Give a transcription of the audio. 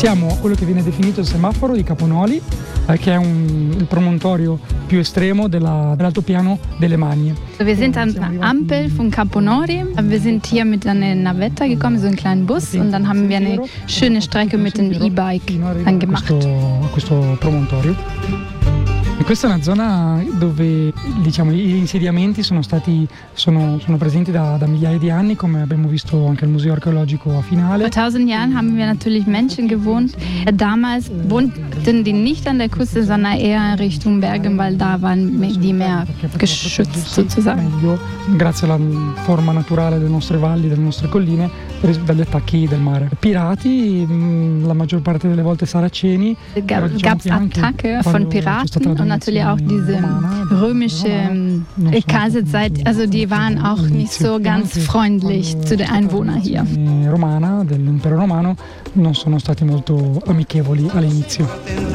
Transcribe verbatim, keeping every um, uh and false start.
Siamo a quello che viene definito il semaforo di Caponoli, eh, che è un, il promontorio più estremo della, dell'altopiano delle Magne. Wir sind an der Ampel von Caponori. Wir sind hier mit einer Navetta gekommen, so einen kleinen Bus, und dann haben wir eine schöne Strecke mit dem E-Bike dann gemacht. Questo, questo promontorio. E questa è una zona dove, diciamo, gli insediamenti sono stati sono, sono presenti da, da migliaia di anni, come abbiamo visto anche al Museo Archeologico a Finale. Vor tausend Jahren haben wir natürlich Menschen gewohnt. Damals wohnten die nicht an der Küste, sondern eher Richtung Bergen, weil da waren die mehr geschützt sozusagen. Meglio, grazie alla forma naturale delle nostre valli, delle nostre colline, dagli attacchi del mare. Pirati, la maggior parte delle volte saraceni. Gab es Attacke von Piraten und natürlich auch diese römische Kaiserzeit, also die waren auch nicht so ganz freundlich zu den Einwohnern hier. Romana, dell'impero romano, non sono stati molto amichevoli all'inizio.